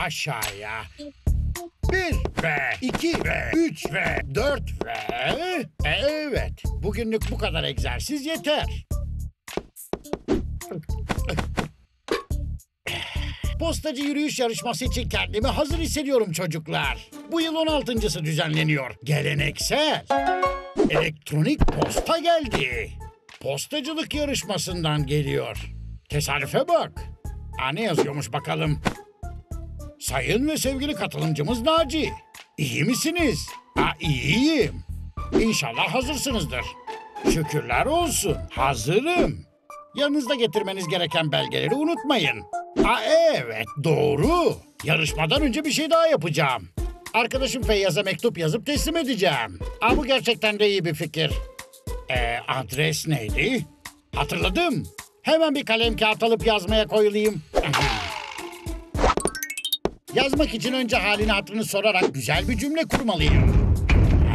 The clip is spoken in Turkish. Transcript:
aşağıya. 1 ve 2 ve 3 ve 4 ve... Evet, bugünlük bu kadar egzersiz yeter. Postacı yürüyüş yarışması için kendimi hazır hissediyorum çocuklar. Bu yıl 16.sı düzenleniyor. Geleneksel. Elektronik posta geldi. Postacılık yarışmasından geliyor. Tesadüfe bak. Ne yazıyormuş bakalım. Sayın ve sevgili katılımcımız Naci. İyi misiniz? İyiyim. İnşallah hazırsınızdır. Şükürler olsun. Hazırım. Yanınızda getirmeniz gereken belgeleri unutmayın. Evet, doğru. Yarışmadan önce bir şey daha yapacağım. Arkadaşım Feyyaz'a mektup yazıp teslim edeceğim. Bu gerçekten de iyi bir fikir. Adres neydi? Hatırladım. Hemen bir kalem kağıt alıp yazmaya koyulayım. Yazmak için önce halini hatırını sorarak güzel bir cümle kurmalıyım.